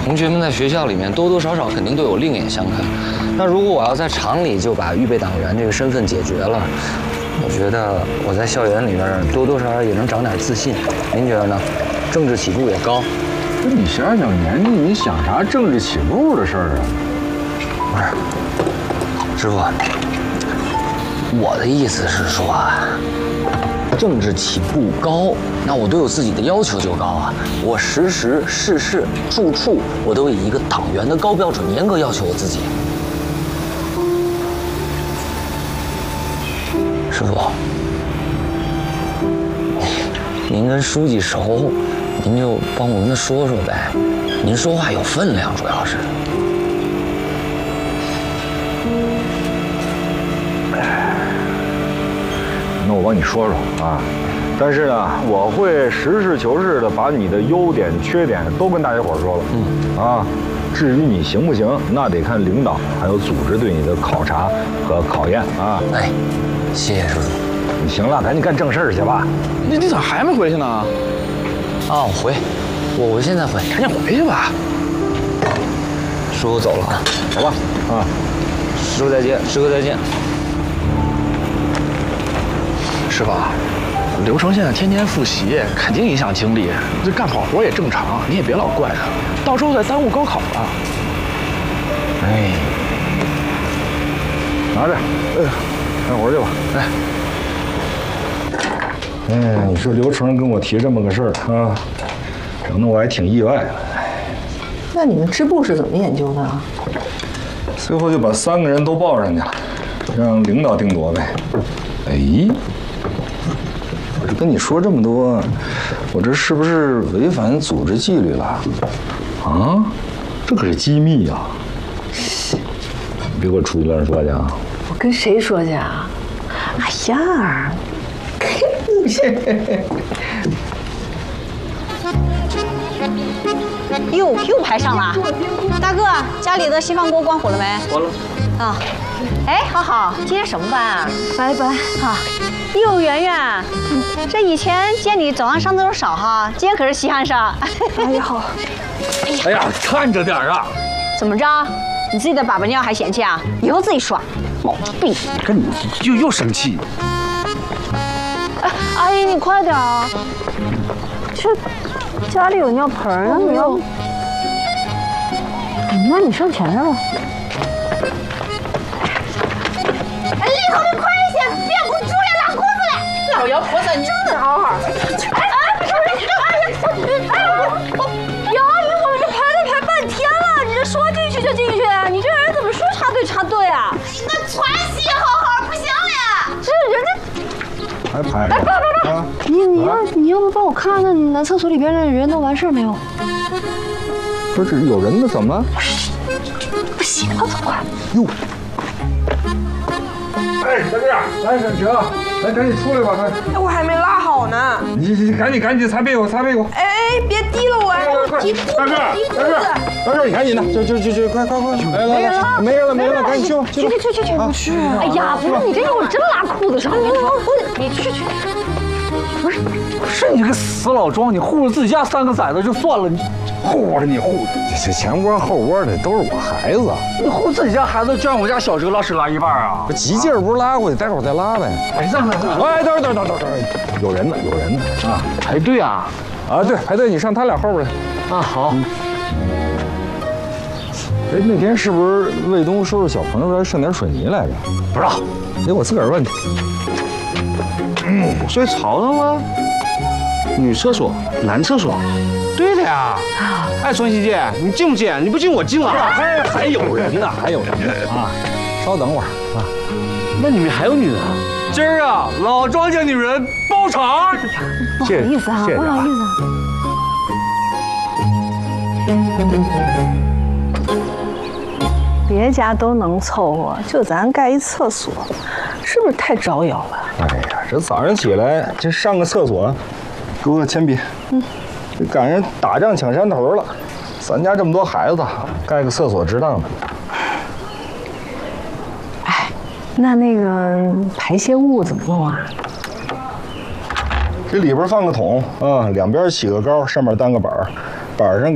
同学们在学校里面多多少少肯定对我另眼相看。那如果我要在厂里就把预备党员这个身份解决了，我觉得我在校园里面多多少少也能长点自信。您觉得呢？政治起步也高。 不是你小年纪，你想啥政治起步的事儿啊？ 不是，师傅，我的意思是说啊。 政治起步高，那我对我自己的要求就高啊！我时时事事处处，我都以一个党员的高标准严格要求我自己。师傅，您跟书记熟，您就帮我跟他说说呗。您说话有分量，主要是。 那我帮你说说啊，但是呢，我会实事求是的把你的优点、缺点都跟大家伙说了。啊，至于你行不行，那得看领导还有组织对你的考察和考验啊。 哎，谢谢师傅。 你行了，赶紧干正事儿去吧。 你咋还没回去呢？ 啊，我现在回， 赶紧回去吧。 师傅走了啊， 走吧。啊， 师傅再见，师哥再见。 师傅，刘成现在天天复习，肯定影响精力。这干跑活也正常，你也别老怪他，到时候再耽误高考了。 哎，拿着，干活去吧。哎，你说刘成跟我提这么个事儿啊，整得我还挺意外的。 那你们支部是怎么研究的啊？ 最后就把3个人都报上去了，让领导定夺呗。哎。 我跟你说这么多，我这是不是违反组织纪律了？啊，这可是机密呀！你别给我出去乱说去啊！ 我跟谁说去啊？哎呀， 又排上了，大哥，家里的西方锅关火了没？关了。啊，哎，好好，今天什么班啊？ 白班啊。 哟，圆圆，这以前见你早上上厕所少哈，今天可是稀罕上。 哎呀好， 哎呀，看着点啊！ 怎么着？你自己的粑粑尿还嫌弃啊？以后自己刷，毛病。 跟你又生气。 哎，阿姨你快点啊！这家里有尿盆啊，你要……那你上前面吧。 哎，里头的快一些，别给我出来拉裤子了。 老妖婆子，你真的好好。姚阿姨，我们这排队排半天了，你这说进去就进去，你这人怎么说插队插队啊？ 那喘息好好不行了。 这人家还排啊？ 你要不帮我看看男厕所里边的人都完事没有？ 不是有人呢，怎么了？ 不行了，怎么办？ 哟。 哎，小弟，来，沈哲，来，赶紧出来吧，快！ 我还没拉好呢。 你赶紧擦屁股，擦屁股！ 哎，别滴了我，我滴裤子，滴裤子。 大哥，你赶紧的，就快！来，没人了，赶紧去吧， 去！不去！哎呀，不是你这一会儿真拉裤子上，你去！ 不是你这个死老庄，你护着自己家3个崽子就算了，你护着你护，这前窝后窝的都是我孩子， 你护自己家孩子就让我家小哲拉屎拉一半啊？ 不急劲儿不是拉过去，待会儿再拉呗。 哎，让！ 哎，等，有人呢啊！ 排队啊？ 啊，对，排队，你上他俩后边来。 啊，好。 哎，那天是不是卫东说是小朋友来剩点水泥来着？ 不知道， 得我自个儿问去。 睡槽了吗？女厕所，男厕所。对的呀。哎，春熙姐，你进不进？你不进我进了。还有人呢， 啊！稍等会儿啊。 那里面还有女人啊？今儿啊，老庄家女人包场。 不好意思啊，不好意思。别家都能凑合，就咱盖一厕所，是不是太招摇了？ 哎呀，这早上起来这上个厕所，给我铅笔。这赶上打仗抢山头了，咱家这么多孩子，盖个厕所值当的。 哎，那个排泄物怎么弄啊？ 这里边放个桶啊，两边起个高，上面担个板儿，板上